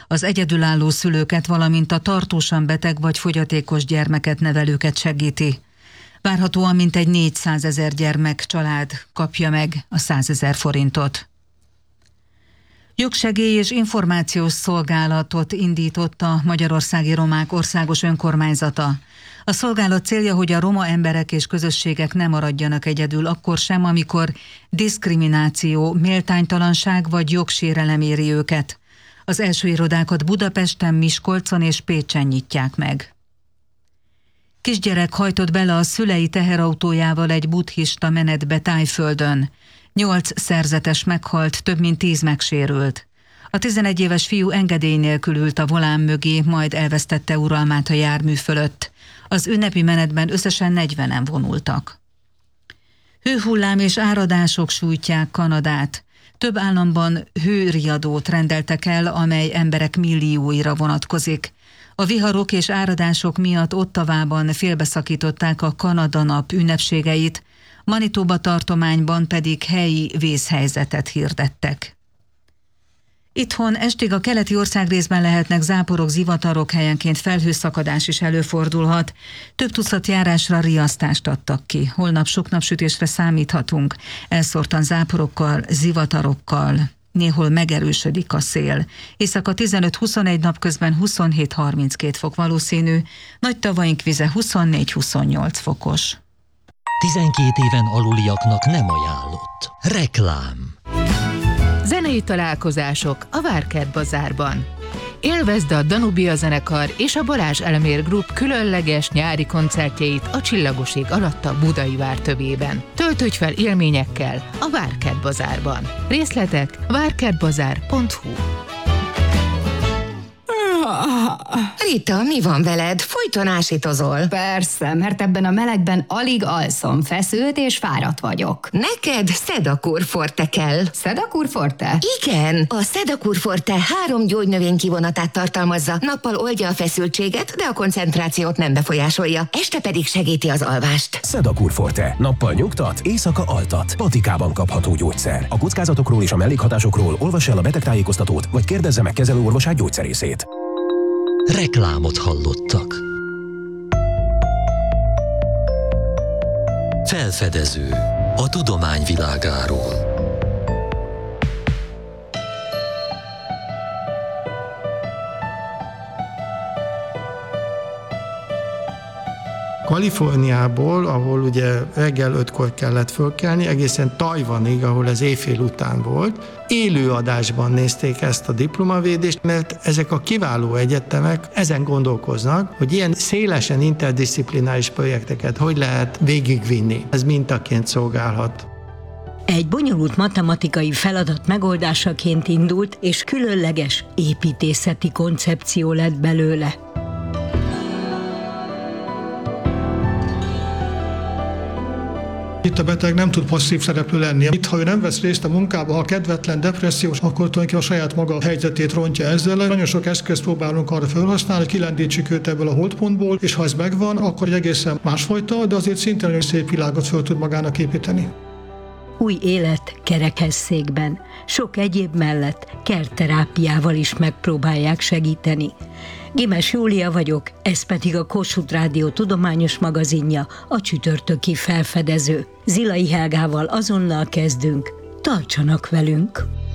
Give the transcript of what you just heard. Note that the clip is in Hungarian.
az egyedülálló szülőket, valamint a tartósan beteg vagy fogyatékos gyermeket nevelőket segíti. Várhatóan mintegy 400 000 gyermek család kapja meg a 100 000 forintot. Jogsegély és információs szolgálatot indított a Magyarországi Romák Országos Önkormányzata. A szolgálat célja, hogy a roma emberek és közösségek ne maradjanak egyedül akkor sem, amikor diszkrimináció, méltánytalanság vagy jogsérelem éri őket. Az első irodákat Budapesten, Miskolcon és Pécsen nyitják meg. Kisgyerek hajtott bele a szülei teherautójával egy buddhista menetbe Thaiföldön. 8 szerzetes meghalt, több mint 10 megsérült. A 11 éves fiú engedély nélkül ült a volán mögé, majd elvesztette uralmát a jármű fölött. Az ünnepi menetben összesen 40-en vonultak. Hőhullám és áradások sújtják Kanadát. Több államban hőriadót rendeltek el, amely emberek millióira vonatkozik. A viharok és áradások miatt Ottawában félbeszakították a Kanada nap ünnepségeit, Manitoba tartományban pedig helyi vészhelyzetet hirdettek. Itthon estig a keleti országrészben lehetnek záporok, zivatarok, helyenként felhőszakadás is előfordulhat. Több tucat járásra riasztást adtak ki. Holnap sok napsütésre számíthatunk. Elszórtan záporokkal, zivatarokkal. Néhol megerősödik a szél. Éjszaka 15-21, napközben 27-32 fok valószínű, nagy tavaink vize 24-28 fokos. 12 éven aluliaknak nem ajánlott. Reklám. Zenei találkozások a Várkert Bazárban. Élvezd a Danubia zenekar és a Balázs Elmér Group különleges nyári koncertjeit a Csillagos ég alatt a Budai Vár tövében. Töltődj fel élményekkel a Várkert Bazárban. Részletek várkertbazár.hu. Rita, mi van veled? Folyton ásítozol. Persze, mert ebben a melegben alig alszom, feszült és fáradt vagyok. Neked Sedakur Forte kell. Sedakur Forte? Igen, a Sedakur Forte 3 gyógynövény kivonatát tartalmazza. Nappal oldja a feszültséget, de a koncentrációt nem befolyásolja. Este pedig segíti az alvást. Sedakur Forte. Nappal nyugtat, éjszaka altat. Patikában kapható gyógyszer. A kockázatokról és a mellékhatásokról olvass el a betegtájékoztatót, vagy kérdezze meg kezelőorvosát, gyógyszerészét. Reklámot hallottak. Felfedező a tudomány világáról. Kaliforniából, ahol ugye reggel 5-kor kellett fölkelni, egészen Tajvanig, ahol ez éjfél után volt, élő adásban nézték ezt a diplomavédést, mert ezek a kiváló egyetemek ezen gondolkoznak, hogy ilyen szélesen interdisziplináris projekteket hogy lehet végigvinni. Ez mintaként szolgálhat. Egy bonyolult matematikai feladat megoldásaként indult, és különleges építészeti koncepció lett belőle. Itt a beteg nem tud passzív szereplő lenni. Itt, ha ő nem vesz részt a munkába, ha kedvetlen, depressziós, akkor tulajdonképpen a saját maga helyzetét rontja ezzel. Nagyon sok eszközt próbálunk arra felhasználni, hogy kilendítsük őt ebből a holdpontból, és ha ez megvan, akkor egy egészen másfajta, de azért szinte nagyon szép világot föl tud magának építeni. Új élet kerekesszékben, sok egyéb mellett kertterápiával is megpróbálják segíteni. Gimes Júlia vagyok, ez pedig a Kossuth Rádió tudományos magazinja, a csütörtöki felfedező. Zilai Helgával azonnal kezdünk, tartsanak velünk!